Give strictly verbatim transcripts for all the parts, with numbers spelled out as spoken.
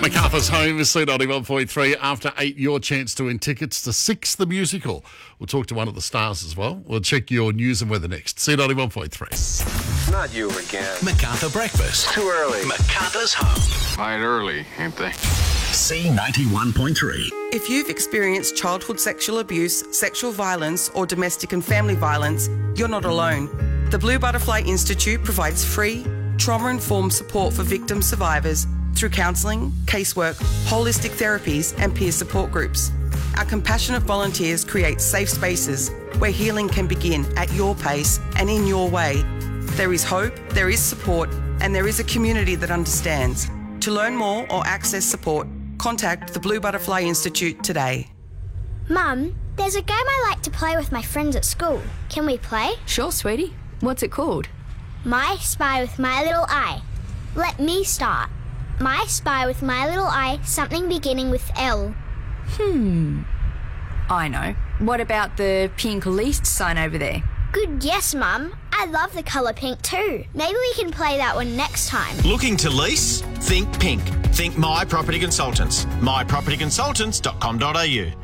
MacArthur's Home is C ninety-one point three. After eight, your chance to win tickets to Six the Musical. We'll talk to one of the stars as well. We'll check your news and weather next. C ninety-one point three. Not you again. MacArthur Breakfast. Too early. MacArthur's Home. Quite early, ain't they? C ninety-one point three. If you've experienced childhood sexual abuse, sexual violence, or domestic and family violence, you're not alone. The Blue Butterfly Institute provides free, trauma-informed support for victim survivors through counselling, casework, holistic therapies, and peer support groups. Our compassionate volunteers create safe spaces where healing can begin at your pace and in your way. There is hope, there is support, and there is a community that understands. To learn more or access support, contact the Blue Butterfly Institute today. Mum, there's a game I like to play with my friends at school. Can we play? Sure, sweetie. What's it called? My Spy with My Little Eye. Let me start. My Spy with My Little Eye, something beginning with L. Hmm. I know. What about the pink leased sign over there? Good guess, Mum. I love the colour pink too. Maybe we can play that one next time. Looking to lease? Think pink. Think My Property Consultants. my property consultants dot com dot a u.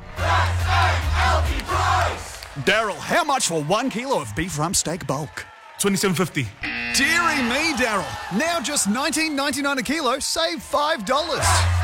Daryl, how much for one kilo of beef rump steak bulk? twenty-seven fifty. Deary me, Daryl. Now just nineteen ninety-nine a kilo, save five dollars.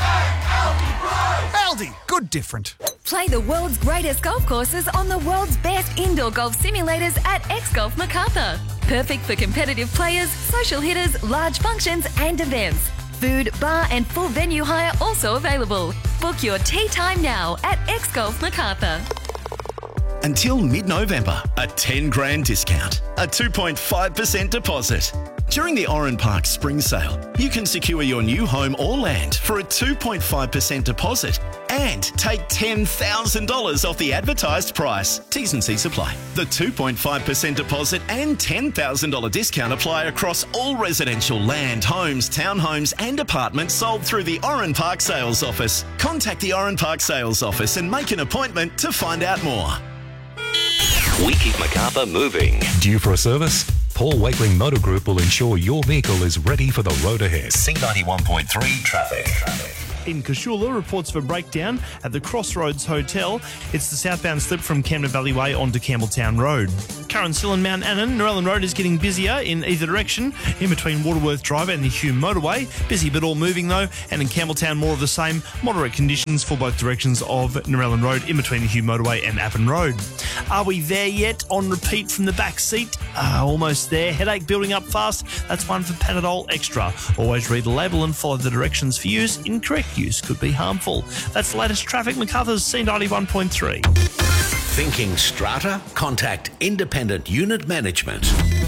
Aldi, good different. Play the world's greatest golf courses on the world's best indoor golf simulators at X-Golf MacArthur. Perfect for competitive players, social hitters, large functions and events. Food, bar and full venue hire also available. Book your tee time now at X-Golf MacArthur. Until mid-November, a ten grand discount, a two point five percent deposit. During the Oran Park Spring Sale, you can secure your new home or land for a two point five percent deposit and take ten thousand dollars off the advertised price. T's and C's apply. The two point five percent deposit and ten thousand dollars discount apply across all residential land, homes, townhomes and apartments sold through the Oran Park Sales Office. Contact the Oran Park Sales Office and make an appointment to find out more. We keep MacArthur moving. Due for a service? Paul Wakeling Motor Group will ensure your vehicle is ready for the road ahead. C ninety-one point three traffic. traffic. In Cashula, reports of a breakdown at the Crossroads Hotel. It's the southbound slip from Camden Valley Way onto Campbelltown Road. Curran-Sill and Mount Annan, Narellan Road is getting busier in either direction, in between Waterworth Drive and the Hume Motorway. Busy but all moving though, and in Campbelltown more of the same. Moderate conditions for both directions of Narellan Road, in between the Hume Motorway and Appin Road. Are we there yet? On repeat from the back seat. Uh, almost there. Headache building up fast. That's one for Panadol Extra. Always read the label and follow the directions for use. Incorrect use could be harmful. That's the latest traffic. MacArthur's C ninety-one point three. Thinking strata? Contact Independent Unit Management.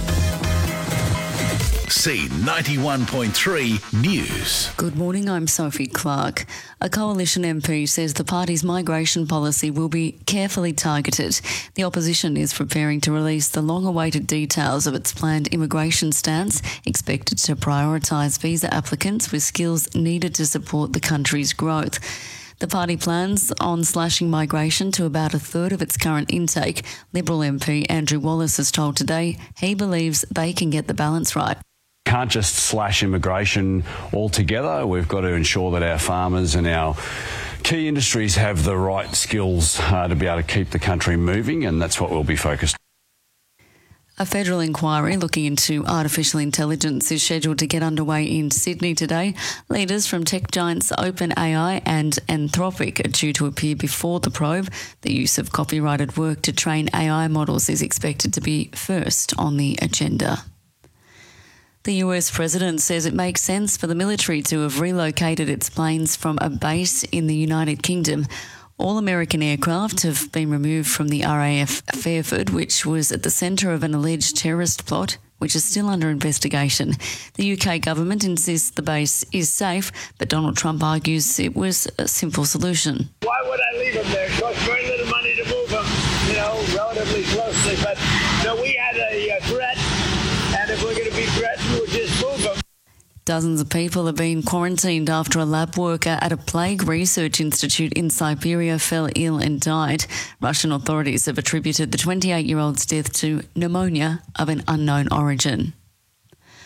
C ninety-one point three News. Good morning, I'm Sophie Clark. A Coalition M P says the party's migration policy will be carefully targeted. The opposition is preparing to release the long-awaited details of its planned immigration stance, expected to prioritise visa applicants with skills needed to support the country's growth. The party plans on slashing migration to about a third of its current intake. Liberal M P Andrew Wallace has told Today he believes they can get the balance right. Can't just slash immigration altogether. We've got to ensure that our farmers and our key industries have the right skills uh, to be able to keep the country moving, and that's what we'll be focused on. A federal inquiry looking into artificial intelligence is scheduled to get underway in Sydney today. Leaders from tech giants OpenAI and Anthropic are due to appear before the probe. The use of copyrighted work to train A I models is expected to be first on the agenda. The U S president says it makes sense for the military to have relocated its planes from a base in the United Kingdom. All American aircraft have been removed from the R A F Fairford, which was at the centre of an alleged terrorist plot, which is still under investigation. The U K government insists the base is safe, but Donald Trump argues it was a simple solution. Why would I leave them there? It costs very little money to move them, you know, relatively closely. But no, we had a uh, threat, and if we're going to be threatened, we'll just move them. Dozens of people have been quarantined after a lab worker at a plague research institute in Siberia fell ill and died. Russian authorities have attributed the twenty-eight-year-old's death to pneumonia of an unknown origin.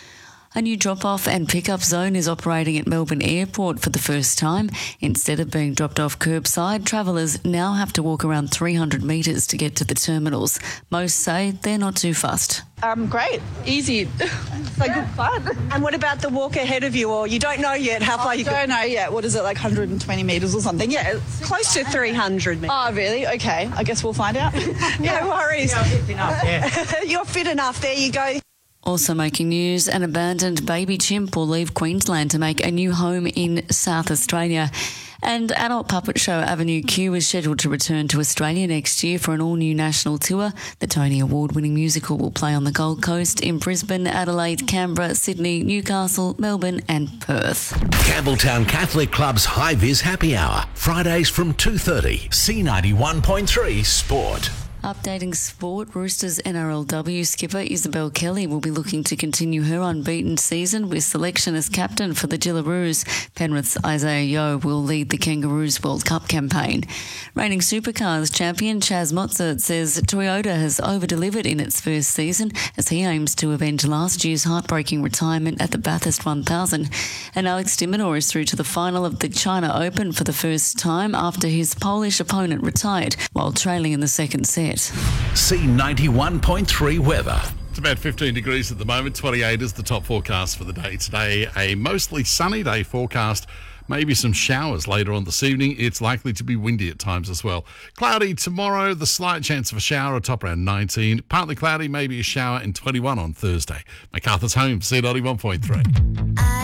A new drop-off and pick-up zone is operating at Melbourne Airport for the first time. Instead of being dropped off curbside, travellers now have to walk around three hundred metres to get to the terminals. Most say they're not too fussed. Um, great, easy, so good fun. And what about the walk ahead of you, or you don't know yet how far I you don't know yet. What is it, like one hundred twenty metres or something? Yeah, it's Close to three hundred metres. Oh, really? Okay, I guess we'll find out. No worries. Yeah, fit enough, yeah. You're fit enough. There you go. Also making news, an abandoned baby chimp will leave Queensland to make a new home in South Australia. And adult puppet show Avenue Q is scheduled to return to Australia next year for an all-new national tour. The Tony Award-winning musical will play on the Gold Coast, in Brisbane, Adelaide, Canberra, Sydney, Newcastle, Melbourne and Perth. Campbelltown Catholic Club's High Vis Happy Hour, Fridays from two thirty. C ninety-one point three Sport. Updating sport, Roosters N R L W skipper Isabel Kelly will be looking to continue her unbeaten season with selection as captain for the Gillaroos. Penrith's Isaiah Yeo will lead the Kangaroos World Cup campaign. Reigning Supercars champion Chaz Mozart says Toyota has over-delivered in its first season as he aims to avenge last year's heartbreaking retirement at the Bathurst one thousand. And Alex de Minaur is through to the final of the China Open for the first time after his Polish opponent retired while trailing in the second set. C ninety-one point three weather. It's about fifteen degrees at the moment. twenty-eight is the top forecast for the day today. A mostly sunny day forecast. Maybe some showers later on this evening. It's likely to be windy at times as well. Cloudy tomorrow. The slight chance of a shower, a top around nineteen. Partly cloudy, maybe a shower, and twenty-one on Thursday. MacArthur's home, C ninety-one point three.